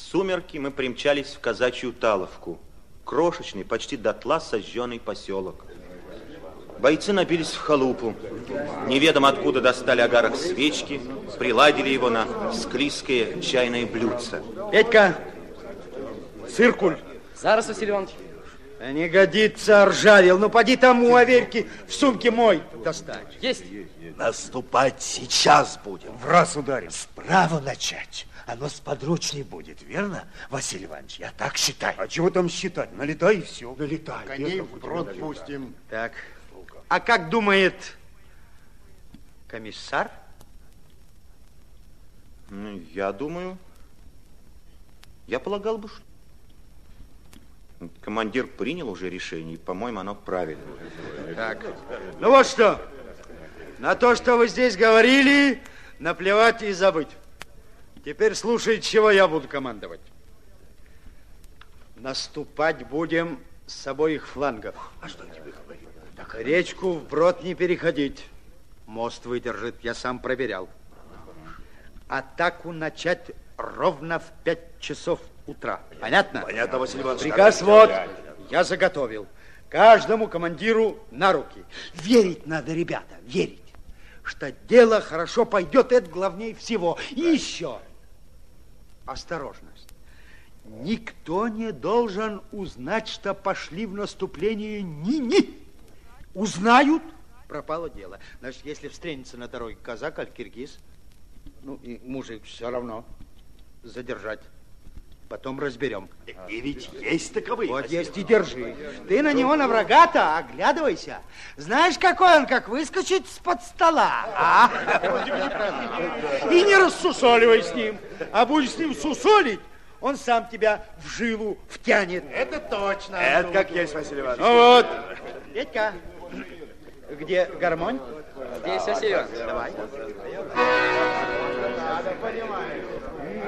сумерки мы примчались в казачью Таловку, крошечный, почти дотла сожженный поселок. Бойцы набились в халупу. Неведомо откуда достали огарок свечки, приладили его на склизкое чайное блюдце. Петька, циркуль. Зараз, Василий Иванович. Не годится, ржавел. Ну, поди тому Аверьке в сумке мой достань. Есть. Наступать сейчас будем. В раз ударим. Справа начать. Оно сподручней будет, верно, Василий Иванович? Я так считаю. А чего там считать? Налетай и все. Налетай. Коней в брод пустим. Так. А как думает комиссар? Ну, я думаю, я полагал бы, что командир принял уже решение, и, по-моему, оно правильное. Так. Ну вот что. На то, что вы здесь говорили, наплевать и забыть. Теперь слушай, чего я буду командовать. Наступать будем с обоих флангов. А что я тебе говорил? Речку вброд не переходить. Мост выдержит, я сам проверял. Атаку начать ровно в 5 часов утра. Понятно? Понятно, Василий Иванович. Приказ вот, я заготовил. Каждому командиру на руки. Верить надо, ребята, верить. Что дело хорошо пойдет, это главнее всего. И еще осторожность. Никто не должен узнать, что пошли в наступление ни-ни. Узнают, пропало дело. Значит, если встретится на дороге казак аль киргиз, ну и мужик все равно задержать. Потом разберем. И ведь есть таковые. Вот есть и держи. Ты на него, на врага-то, оглядывайся. Знаешь, какой он, как выскочит с-под стола. А? И не рассусоливай с ним. А будешь с ним сусолить, он сам тебя в жилу втянет. Это точно. Это как есть, Василий Иванович. Ну вот. Петька, где гармонь? Здесь, Василий Иванович. Давай.